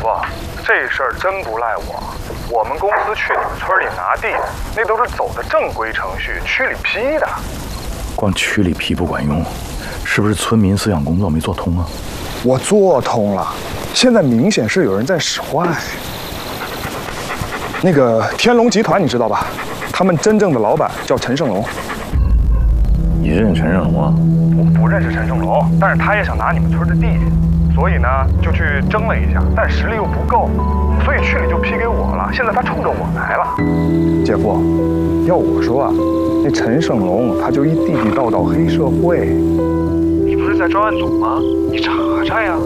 夫，这事儿真不赖我。我们公司去你们村里拿地，那都是走的正规程序，区里批的。 光区里批不管用，是不是村民思想工作没做通啊？ 我做通了，现在明显是有人在使坏。那个天龙集团你知道吧？他们真正的老板叫陈胜龙。 你认识陈胜龙啊？ 我不认识陈胜龙，但是他也想拿你们村的地，所以呢就去争了一下，但实力又不够，所以区里就批给我了。现在他冲着我来了。 姐夫，要我说啊，那陈胜龙他就一地地道道黑社会。 你不是在专案组吗？你查查呀。